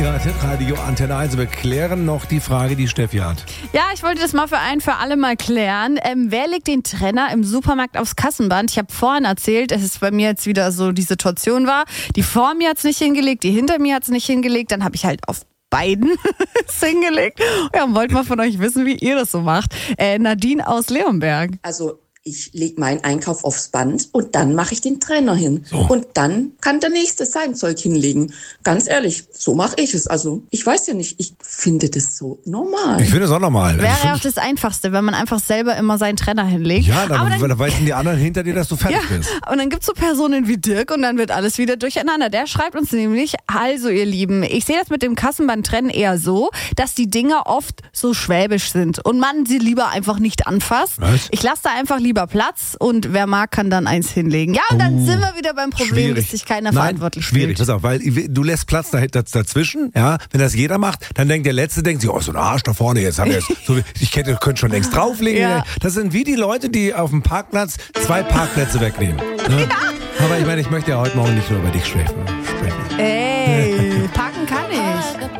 Ja, Radio Antenne 1. Wir klären noch die Frage, die Steffi hat. Ja, ich wollte das mal für alle mal klären. Wer legt den Trenner im Supermarkt aufs Kassenband? Ich habe vorhin erzählt, dass es bei mir jetzt wieder so die Situation war. Die vor mir hat es nicht hingelegt, die hinter mir hat es nicht hingelegt. Dann habe ich halt auf beiden es hingelegt. Ja, und wollte mal von euch wissen, wie ihr das so macht. Nadine aus Leonberg. Also ich lege meinen Einkauf aufs Band und dann mache ich den Trenner hin. So. Und dann kann der Nächste sein Zeug hinlegen. Ganz ehrlich, so mache ich es. Also ich weiß ja nicht, ich finde das so normal. Ich finde es auch normal. Wäre ja auch das Einfachste, wenn man einfach selber immer seinen Trenner hinlegt. Ja, dann weisen die anderen hinter dir, dass du fertig bist. Und dann gibt's so Personen wie Dirk und dann wird alles wieder durcheinander. Der schreibt uns nämlich, also ihr Lieben, ich sehe das mit dem Kassenband trennen eher so, dass die Dinger oft so schwäbisch sind und man sie lieber einfach nicht anfasst. Was? Ich lasse da einfach lieber Platz und wer mag, kann dann eins hinlegen. Ja, und dann sind wir wieder beim Problem, dass sich keiner verantwortlich schwierig. fühlt. Pass auf, weil du lässt Platz dazwischen, ja. Wenn das jeder macht, dann denkt der Letzte, denkt sich, oh, so ein Arsch da vorne, jetzt hat er ich könnte schon längst drauflegen. Ja. Das sind wie die Leute, die auf dem Parkplatz 2 Parkplätze wegnehmen. Ne? Ja. Aber ich meine, ich möchte ja heute Morgen nicht nur über dich sprechen. Ey, parken kann